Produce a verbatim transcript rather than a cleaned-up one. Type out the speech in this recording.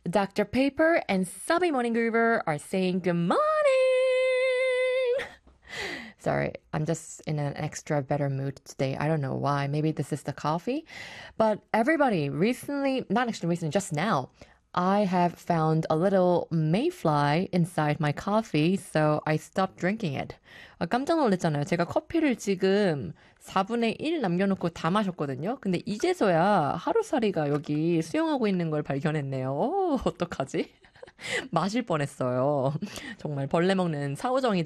Doctor Paper and Subby Morning Groover are saying good morning. Sorry, I'm just in an extra better mood today. I don't know why. Maybe this is the coffee. But everybody, recently, not actually recently, just now, I have found a little mayfly inside my coffee, so I stopped drinking it. 아, 깜짝 놀랐잖아요. 제가 커피를 지금 사분의 일 남겨놓고 다 마셨거든요. 근데 이제서야 하루살이가 여기 수영하고 있는 걸 발견했네요. 오, 어떡하지? 마실 뻔했어요. 정말 벌레 먹는 사오정이